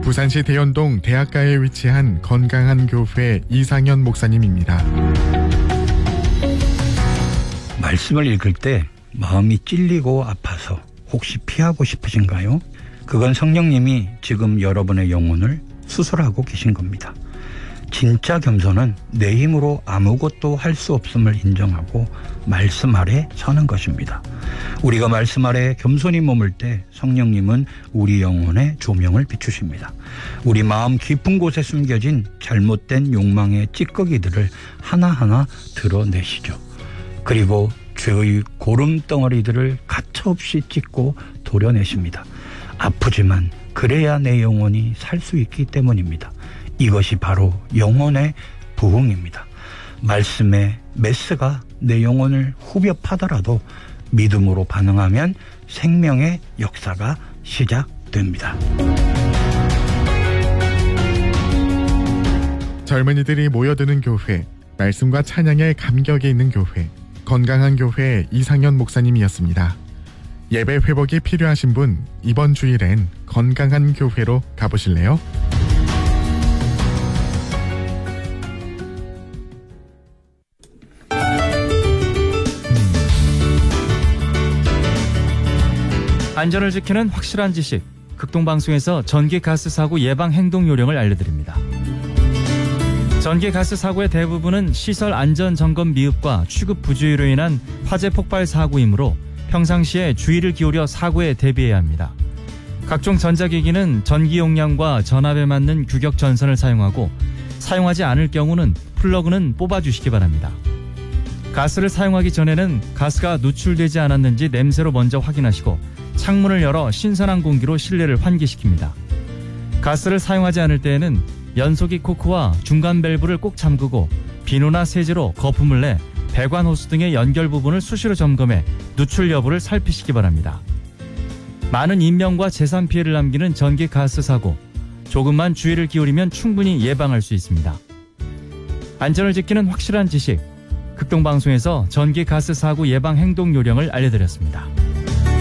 부산시 대연동 대학가에 위치한 건강한 교회 이상현 목사님입니다. 말씀을 읽을 때 마음이 찔리고 아파서 혹시 피하고 싶으신가요? 그건 성령님이 지금 여러분의 영혼을 수술하고 계신 겁니다. 진짜 겸손은 내 힘으로 아무것도 할 수 없음을 인정하고 말씀 아래 서는 것입니다. 우리가 말씀 아래 겸손히 머물 때 성령님은 우리 영혼에 조명을 비추십니다. 우리 마음 깊은 곳에 숨겨진 잘못된 욕망의 찌꺼기들을 하나하나 드러내시죠. 그리고 죄의 고름덩어리들을 가차없이 찢고 도려내십니다. 아프지만 그래야 내 영혼이 살 수 있기 때문입니다. 이것이 바로 영혼의 부흥입니다. 말씀의 메스가 내 영혼을 후벼 파더라도 믿음으로 반응하면 생명의 역사가 시작됩니다. 젊은이들이 모여드는 교회, 말씀과 찬양의 감격이 있는 교회, 건강한 교회 이상현 목사님이었습니다. 예배 회복이 필요하신 분, 이번 주일엔 건강한 교회로 가보실래요? 안전을 지키는 확실한 지식, 극동방송에서 전기가스 사고 예방 행동 요령을 알려드립니다. 전기가스 사고의 대부분은 시설 안전 점검 미흡과 취급 부주의로 인한 화재 폭발 사고이므로 평상시에 주의를 기울여 사고에 대비해야 합니다. 각종 전자기기는 전기 용량과 전압에 맞는 규격 전선을 사용하고 사용하지 않을 경우는 플러그는 뽑아주시기 바랍니다. 가스를 사용하기 전에는 가스가 누출되지 않았는지 냄새로 먼저 확인하시고 창문을 열어 신선한 공기로 실내를 환기시킵니다. 가스를 사용하지 않을 때에는 연소기 코크와 중간 밸브를 꼭 잠그고 비누나 세제로 거품을 내 배관 호스 등의 연결 부분을 수시로 점검해 누출 여부를 살피시기 바랍니다. 많은 인명과 재산 피해를 남기는 전기 가스 사고, 조금만 주의를 기울이면 충분히 예방할 수 있습니다. 안전을 지키는 확실한 지식, 극동방송에서 전기 가스 사고 예방 행동 요령을 알려드렸습니다.